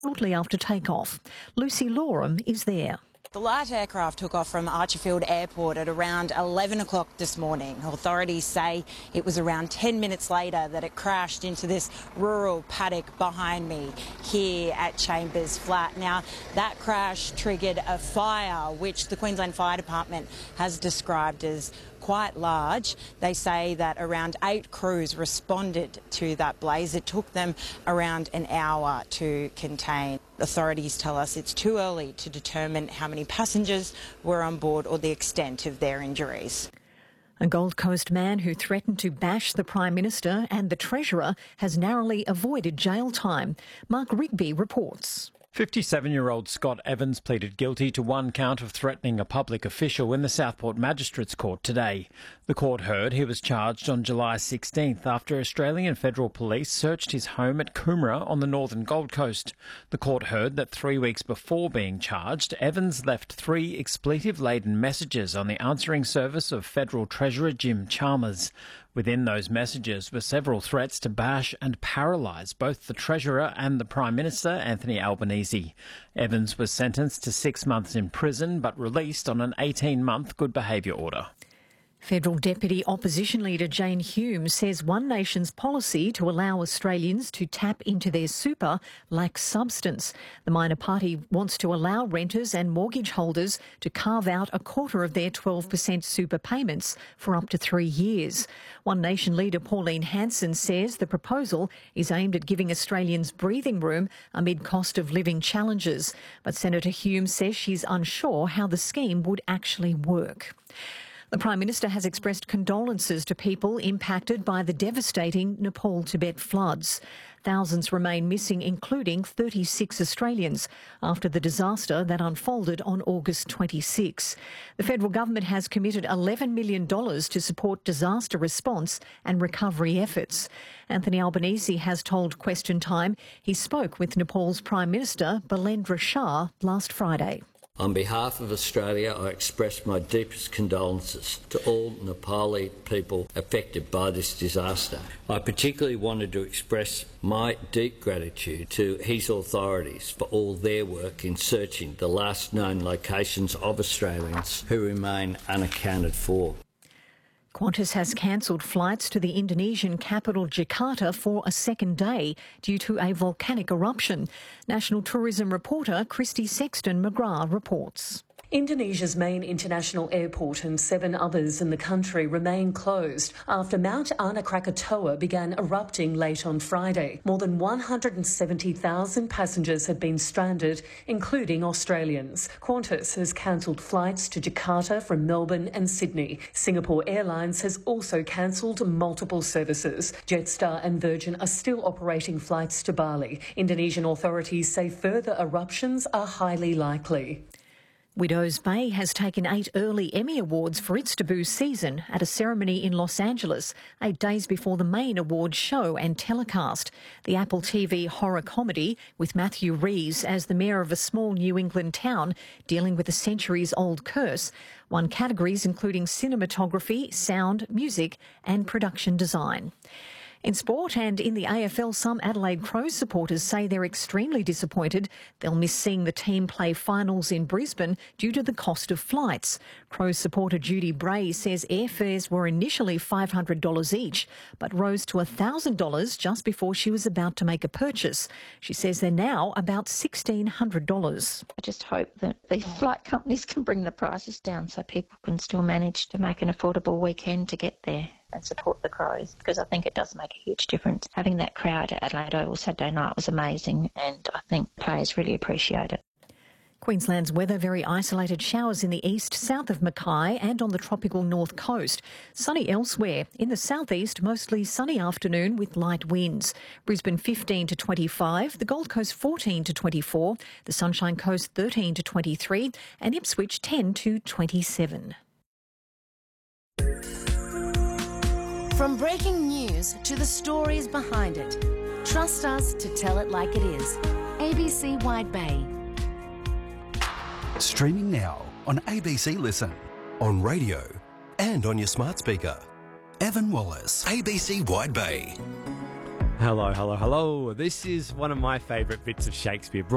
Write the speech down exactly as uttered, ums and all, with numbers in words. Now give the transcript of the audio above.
shortly after takeoff. Lucy Loram is there. The light aircraft took off from Archerfield Airport at around eleven o'clock this morning. Authorities say it was around ten minutes later that it crashed into this rural paddock behind me here at Chambers Flat. Now, that crash triggered a fire, which the Queensland Fire Department has described as quite large. They say that around eight crews responded to that blaze. It took them around an hour to contain. Authorities tell us it's too early to determine how many passengers were on board or the extent of their injuries. A Gold Coast man who threatened to bash the Prime Minister and the Treasurer has narrowly avoided jail time. Mark Rigby reports. fifty-seven-year-old Scott Evans pleaded guilty to one count of threatening a public official in the Southport Magistrates Court today. The court heard he was charged on July sixteenth after Australian Federal Police searched his home at Coomera on the northern Gold Coast. The court heard that three weeks before being charged, Evans left three expletive-laden messages on the answering service of Federal Treasurer Jim Chalmers. Within those messages were several threats to bash and paralyse both the Treasurer and the Prime Minister, Anthony Albanese. Evans was sentenced to six months in prison but released on an eighteen-month good behaviour order. Federal Deputy Opposition Leader Jane Hume says One Nation's policy to allow Australians to tap into their super lacks substance. The minor party wants to allow renters and mortgage holders to carve out a quarter of their twelve percent super payments for up to three years. One Nation leader Pauline Hanson says the proposal is aimed at giving Australians breathing room amid cost of living challenges. But Senator Hume says she's unsure how the scheme would actually work. The Prime Minister has expressed condolences to people impacted by the devastating Nepal-Tibet floods. Thousands remain missing, including thirty-six Australians, after the disaster that unfolded on August twenty-sixth. The federal government has committed eleven million dollars to support disaster response and recovery efforts. Anthony Albanese has told Question Time he spoke with Nepal's Prime Minister, Balendra Shah, last Friday. On behalf of Australia, I express my deepest condolences to all Nepali people affected by this disaster. I particularly wanted to express my deep gratitude to his authorities for all their work in searching the last known locations of Australians who remain unaccounted for. Qantas has cancelled flights to the Indonesian capital Jakarta for a second day due to a volcanic eruption. National Tourism reporter Christy Sexton McGrath reports. Indonesia's main international airport and seven others in the country remain closed after Mount Anak Krakatoa began erupting late on Friday. More than one hundred seventy thousand passengers have been stranded, including Australians. Qantas has cancelled flights to Jakarta from Melbourne and Sydney. Singapore Airlines has also cancelled multiple services. Jetstar and Virgin are still operating flights to Bali. Indonesian authorities say further eruptions are highly likely. Widows Bay has taken eight early Emmy Awards for its debut season at a ceremony in Los Angeles, eight days before the main awards show and telecast. The Apple T V horror comedy, with Matthew Rhys as the mayor of a small New England town dealing with a centuries-old curse, won categories including cinematography, sound, music and production design. In sport and in the A F L, some Adelaide Crows supporters say they're extremely disappointed they'll miss seeing the team play finals in Brisbane due to the cost of flights. Crows supporter Judy Bray says airfares were initially five hundred dollars each, but rose to one thousand dollars just before she was about to make a purchase. She says they're now about one thousand six hundred dollars. I just hope that the flight companies can bring the prices down so people can still manage to make an affordable weekend to get there and support the Crows, because I think it does make a huge difference. Having that crowd at Adelaide Oval Saturday night was amazing, and I think players really appreciate it. Queensland's weather, very isolated showers in the east, south of Mackay and on the tropical north coast. Sunny elsewhere. In the southeast, mostly sunny afternoon with light winds. Brisbane fifteen to twenty-five, the Gold Coast fourteen to twenty-four, the Sunshine Coast thirteen to twenty-three and Ipswich ten to twenty-seven. From breaking news to the stories behind it, trust us to tell it like it is. A B C Wide Bay. Streaming now on A B C Listen, on radio and on your smart speaker. Evan Wallace, A B C Wide Bay. Hello, hello, hello. This is one of my favourite bits of Shakespeare.